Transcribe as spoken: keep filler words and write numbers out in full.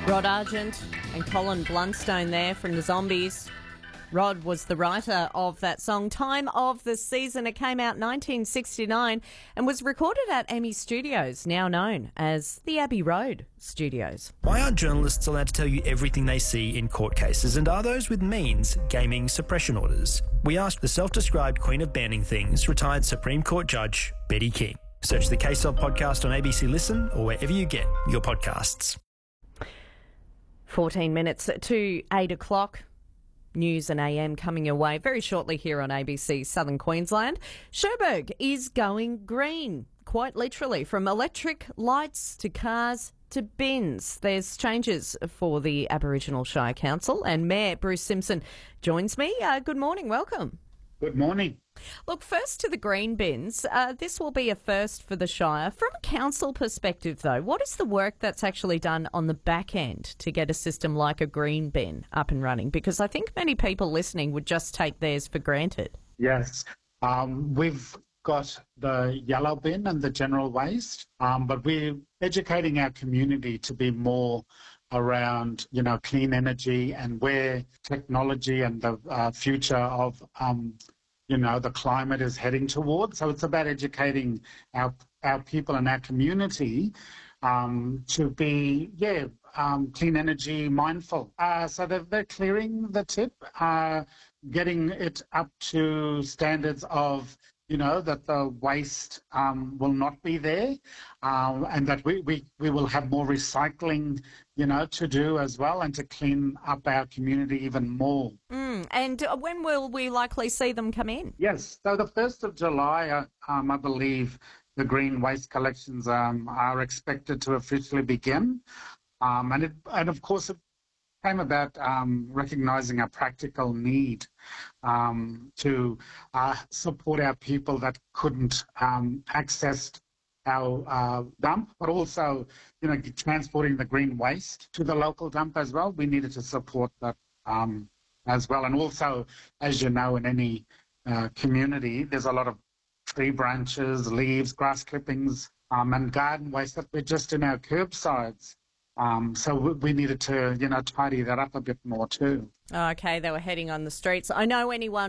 Rod Argent and Colin Blunstone there from the Zombies. Rod was the writer of that song, Time of the Season. It came out nineteen sixty-nine and was recorded at Emmy Studios, now known as the Abbey Road Studios. Why aren't journalists allowed to tell you everything they see in court cases, and are those with means gaming suppression orders? We asked the self-described Queen of Banning Things, retired Supreme Court Judge Betty King. Search the Case Of podcast on A B C Listen or wherever you get your podcasts. fourteen minutes to eight o'clock. News and A M coming your way very shortly here on A B C Southern Queensland. Cherbourg is going green, quite literally, from electric lights to cars to bins. There's changes for the Aboriginal Shire Council, and Mayor Bruce Simpson joins me. Uh, good morning, welcome. Good morning. Look, first to the green bins. Uh, this will be a first for the Shire. From a council perspective, though, what is the work that's actually done on the back end to get a system like a green bin up and running? Because I think many people listening would just take theirs for granted. Yes, um, we've got the yellow bin and the general waste, um, but we're educating our community to be more around, you know, clean energy and where technology and the uh, future of, um, you know, the climate is heading towards. So it's about educating our our people and our community um, to be, yeah, um, clean energy mindful. Uh, so they're, they're clearing the tip, uh, getting it up to standards of, you know, that the waste um, will not be there, um, and that we, we, we will have more recycling, you know, to do as well, and to clean up our community even more. Mm, and when will we likely see them come in? Yes, so the first of July, uh, um, I believe, the green waste collections um, are expected to officially begin. Um, and, it, and of course, it came about um, recognising a practical need um, to uh, support our people that couldn't um, access our uh, dump, but also, you know, transporting the green waste to the local dump as well. We needed to support that um, as well. And also, as you know, in any uh, community, there's a lot of tree branches, leaves, grass clippings, um, and garden waste that we're just in our curbsides. Um, so we needed to, you know, tidy that up a bit more too. Okay, they were heading on the streets. I know anyone